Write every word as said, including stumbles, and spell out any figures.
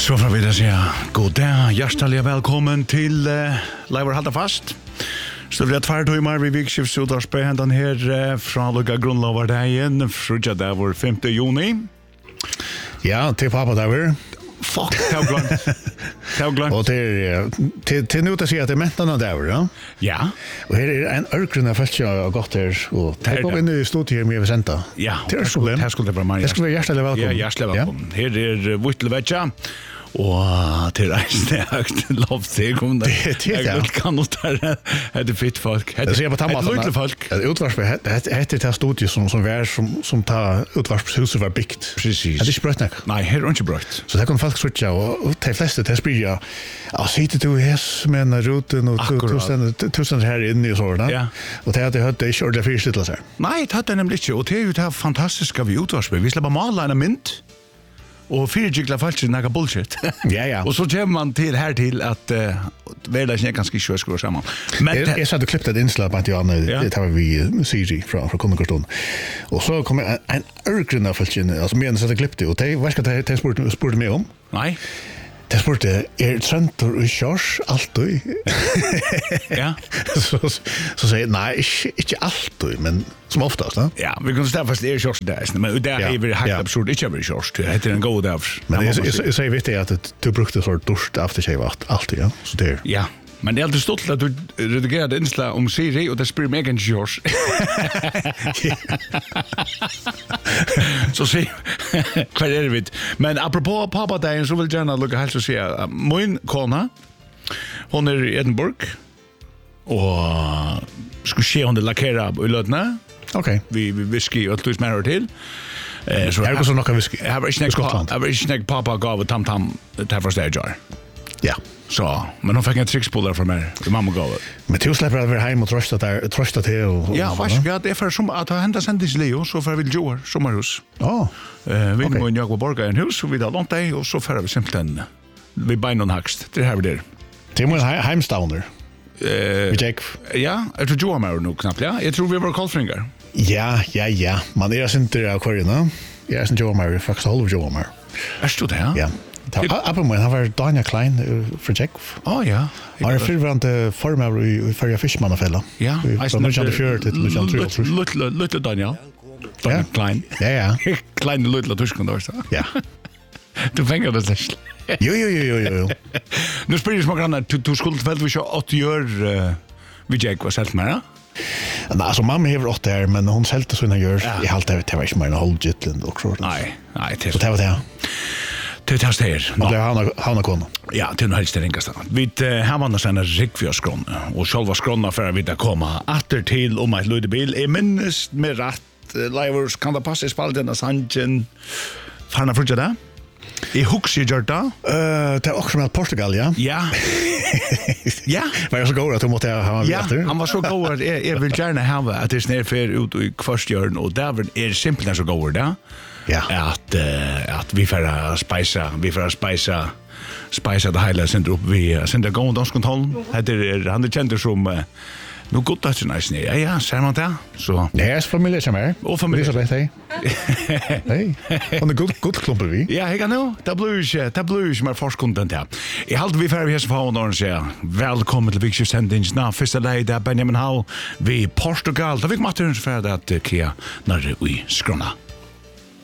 Så får vi det säga god dag, hjärtligt välkommen till uh, Live Halda Fast. Så vi har två timmar vid vikskifts utdagsbehandan här uh, från Luka Grundlovardagen, frutja där vår femte juni. Ja, till pappa där. Fuck, det har glömt. Det har glömt. Och till, till, till nu att säga att det är mättarna där, ja? Ja. Och här är en örgrunna fölk jag har gått här. Och det kommer in i studier med Vicenta. Ja, det är problem. Här skulle det vara Maria. Det skulle vara hjärtligt välkommen. Ja, hjärtligt välkommen. Ja. Här är Vittelvetja. Och till resten är högt lovsteg om det. Det är det, ja. Jag kan nog ta det. Det är fitt folk. Det är på tammat. Det är lite folk. Det är utvarsp. Det är det studier som, som, är, som, som tar utvarshuset var byggt. Precis. Det är inte brötnäck. Nej, här är inte brött. Så det kan folk switcha och de flesta det spyr jag. Ja, sitter du häs med en ruten och tusen här inne och sådär. Ja. Och det hade hört det inte ordentligt fyrstilla sig. Nej, det hade det nämligen inte. Och det är ju det här fantastiska vi utvarsp. Vi släpper mala en mynt. Och fyrtjikla falskt några bullshit. Ja, ja. Och så kommer man till här till att uh, världen är ganska sjöskor samman. Men jag, jag hade klippt ett inslag på att jag anade, ja. Det har vi Siri från från Kundekorton. Och så kommer en, en örgrunna falskt alltså men så hade klippt det och det vad ska det det sport sport med om? Nej. Det spurte, er Trentor og Kjørs alltid? Ja. så, så sier jeg, nei, ikke, ikke alltid, men som oftast. Da. Ja, vi kan stå fast det er Kjørs der, men det er vi helt absurd, ikke er Kjørs, det heter en god av. Men jeg, jeg, jeg, jeg sier vittig at du brukte så dårst aftershave alltid, ja, så det er. Ja. Men det är alltid stolt att du redigerade inslag om Siri och det spyr mig inte George. Så se, vad är det vid? Men apropå pappa-dagen så vill jag gärna lukka helst och säga min kona, hon är i Edinburgh och ska se hon det lackera i lödna. Okej. Vi whisky och tusen mer till. Eh, så här går så några whisky. Jag har inte snäckt pappa gav ett tam-tam till första jar. Ja. Så, men hon fick en trickspolar från mig i mamma gav. Men du släpper att vara hem och trösta där, trösta till och... Ja, vad ska det är för som att hända sändes Leo så för vill Joar sommarhus. Ja. Eh, vi må in jag borga en hus och vi har långt dig och så för vi simpelthen vi by någon högst. Det här vi där. Det är en hemstående. Eh, vi gick. Ja, jag tror Joar mer nog knappt, ja. Jag tror vi var kallfringar. Ja, ja, ja. Man är inte av kvarna. Jag är inte Joar mer, faktiskt halv Joar mer. Är stod det, ja? Ja. Apropå, han var Daniel Klein för Jack. Oh ja. Han är fyrvarande formar i Färja Fiskmannafälla. Ja. Från nitton fjorton till nitton tre. Luttle, Luttle Daniel. Daniel Klein. Ja, ja. Klein Luttle Tyskland då så. Ja. Du fänger det där. Jo, jo, jo, jo, jo. Nu spelar det smågrannar, du skulle väl vi kör åtta år vid Jack var helt med, ja? Nej, alltså mamma har åtta här, men hon säljte såna gör. Jag har alltid det var inte mer än Holgitland och så. Nej, nej, det så det var det. Det tas det här. Och det har han kona. Ja, det är helst det ringaste. Vi har vann oss en rikfjörskron och själva skronna för att vi där komma åter till om ett lydbil. Jag minns med rätt livers kan det passa i spalten av Sanchen. Farna frutja det? I Huxi Jorda. Eh, det är också med Portugal, ja. Ja. Ja. Var jag så god att du måste ha en Ja, han var så god att jag, jag vill gärna ha att det är snärfär ut i kvarstjörn och där är simpelt så god där. Ja. Att uh, att vi får spisa, vi får spisa spisa det hela sen upp vi sen där går danskontroll. Det är han det kände som uh, nu gott att nice nej. Ja, ja, ser man det. Så. Det är familj som är. Och familj. Så vet jag. Hej. On the good good club vi. Ja, jag kan nu. Det blir det blir mer forskkontent här. I halt vi får vi så från och säga välkommen till Victor Sendings now första läge Benjamin Hall vi Portugal. Det fick matten för det att Kia när vi skrona.